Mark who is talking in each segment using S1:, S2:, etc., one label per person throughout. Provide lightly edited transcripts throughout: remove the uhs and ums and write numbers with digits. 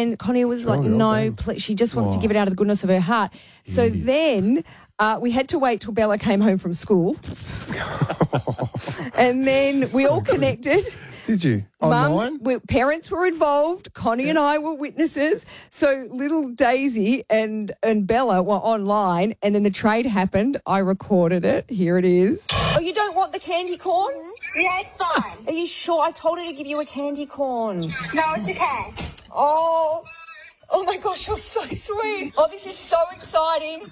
S1: And Connie was like, no, she just wants to give it out of the goodness of her heart. So then we had to wait till Bella came home from school. And then we all connected.
S2: Did you? Online?
S1: Parents were involved. Connie and I were witnesses. So little Daisy and Bella were online, and then the trade happened. I recorded it. Here it is. Oh, you don't want the candy corn?
S3: Yeah, it's fine.
S1: Are you sure? I told her to give you a candy corn.
S3: No, it's okay.
S1: Oh my gosh, you're so sweet. Oh, this is so exciting.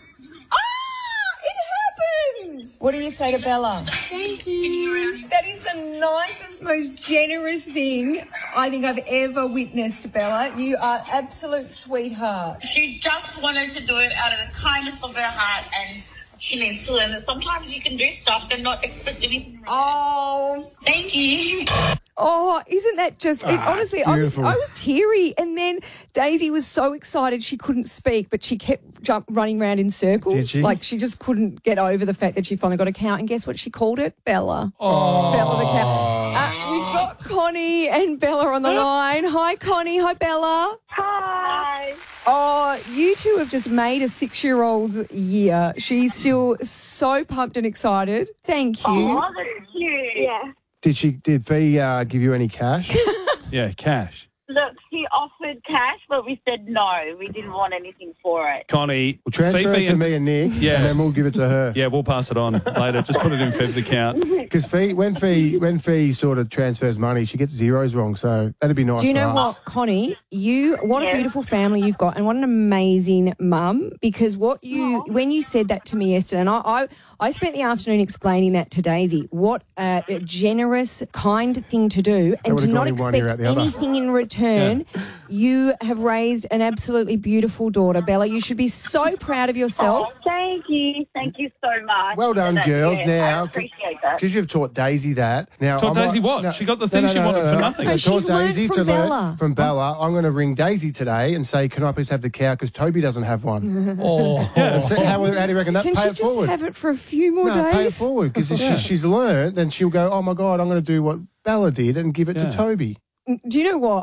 S1: It happened! What do you say to Bella?
S3: Thank you.
S1: That is the nicest, most generous thing I think I've ever witnessed, Bella. You are absolute sweetheart.
S4: She just wanted to do it out of the kindness of her heart, and she needs to learn that sometimes you can do stuff and not expect anything in return.
S1: Oh,
S4: Thank you.
S1: Oh, isn't that just... honestly, I was teary. And then Daisy was so excited she couldn't speak, but she kept running around in circles.
S2: Did she?
S1: Like, she just couldn't get over the fact that she finally got a cow. And guess what she called it? Bella. Oh. Bella the cow. We've got Connie and Bella on the line. Hi, Connie. Hi, Bella.
S4: Hi.
S1: Oh, you two have just made a 6-year-old's year. She's still so pumped and excited. Thank you.
S4: Oh, that's cute.
S3: Yeah.
S2: Did Fee give you any cash?
S5: Yeah, cash.
S4: Look, she offered cash, but we said no. We didn't want anything for it.
S5: Connie,
S2: We'll transfer it to me and Nick,
S5: Yeah.
S2: and then we'll give it to her.
S5: Yeah, we'll pass it on later. Just put it in Fev's account.
S2: Because when Fee sort of transfers money, she gets zeros wrong, so that'd be nice.
S1: Do you
S2: for
S1: know
S2: us.
S1: what, Connie? What a beautiful family you've got, and what an amazing mum. Because when you said that to me yesterday, and I spent the afternoon explaining that to Daisy, what a generous, kind thing to do, and to
S2: would've
S1: not
S2: gone in one ear
S1: expect
S2: out the other.
S1: anything in return.
S5: Yeah.
S1: You have raised an absolutely beautiful daughter, Bella. You should be so proud of yourself.
S4: Oh, thank you. Thank you so much.
S2: Well done, girls.
S4: Yeah,
S2: now,
S4: I appreciate that.
S2: because you've taught Daisy that. Now,
S5: Taught
S2: I'm
S5: Daisy
S2: not-
S5: what?
S2: no,
S5: She got the thing she wanted for nothing.
S1: No,
S2: I
S1: she's
S2: taught Daisy
S1: learned
S2: to
S1: from Bella.
S2: learn from Bella. I'm going to ring Daisy today and say, can I please have the cow? Because Toby doesn't have one. And so how do you reckon that?
S1: Can
S2: Pay
S1: she
S2: it
S1: just
S2: forward.
S1: have it for a few more
S2: No,
S1: days?
S2: pay it forward. Because if she's learned, then she'll go, oh, my God, I'm going to do what Bella did and give it to Toby.
S1: Do you know what?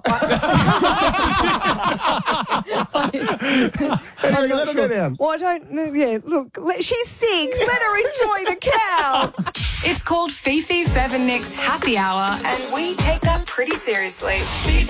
S2: Anyway, let her go down.
S1: Well, I don't know. Yeah, look, she's 6. Let her enjoy the cow.
S6: It's called Fifi, Fev and Nick's Happy Hour, and we take that pretty seriously.